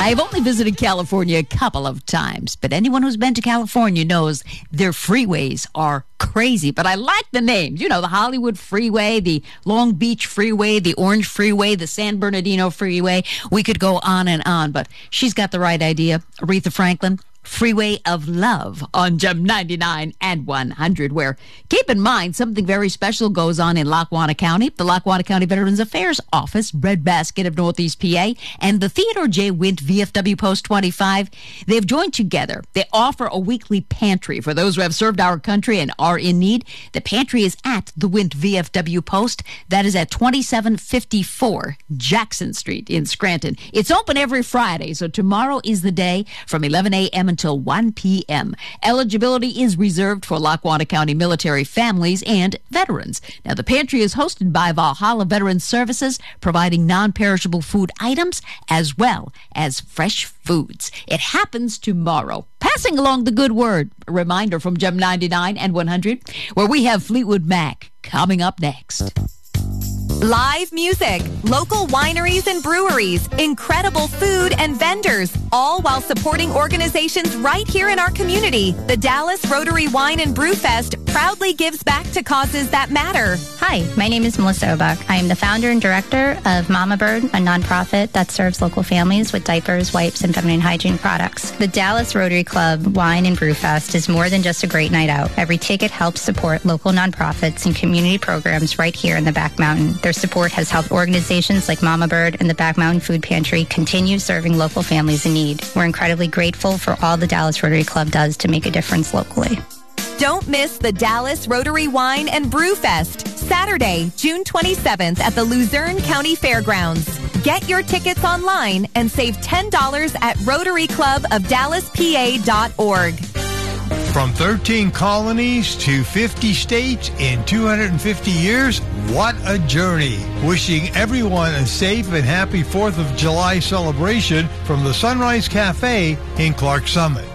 I've only visited California a couple of times, but anyone who's been to California knows their freeways are crazy. But I like the names. You know, the Hollywood Freeway, the Long Beach Freeway, the Orange Freeway, the San Bernardino Freeway. We could go on and on, but she's got the right idea. Aretha Franklin. Freeway of Love on Gem 99 and 100, where, keep in mind, something very special goes on in Lackawanna County. The Lackawanna County Veterans Affairs Office, Breadbasket of Northeast PA, and the Theodore J. Wint VFW Post 25, they've joined together. They offer a weekly pantry for those who have served our country and are in need. The pantry is at the Wint VFW Post. That is at 2754 Jackson Street in Scranton. It's open every Friday, so tomorrow is the day from 11 a.m. until 1 p.m. Eligibility is reserved for Lackawanna County military families and veterans. Now, the pantry is hosted by Valhalla Veterans Services, providing non-perishable food items as well as fresh foods. It happens tomorrow. Passing along the good word, a reminder from Gem 99 and 100, where we have Fleetwood Mac coming up next. Live music, local wineries and breweries, incredible food and vendors, all while supporting organizations right here in our community. The Dallas Rotary Wine and Brew Fest proudly gives back to causes that matter. Hi, my name is Melissa Obuck. I am the founder and director of Mama Bird, a nonprofit that serves local families with diapers, wipes, and feminine hygiene products. The Dallas Rotary Club Wine and Brew Fest is more than just a great night out. Every ticket helps support local nonprofits and community programs right here in the Back Mountain. Their support has helped organizations like Mama Bird and the Back Mountain Food Pantry continue serving local families in need. We're incredibly grateful for all the Dallas Rotary Club does to make a difference locally. Don't miss the Dallas Rotary Wine and Brew Fest, Saturday, June 27th at the Luzerne County Fairgrounds. Get your tickets online and save $10 at RotaryClubOfDallasPA.org. From 13 colonies to 50 states in 250 years, what a journey. Wishing everyone a safe and happy 4th of July celebration from the Sunrise Cafe in Clark Summit.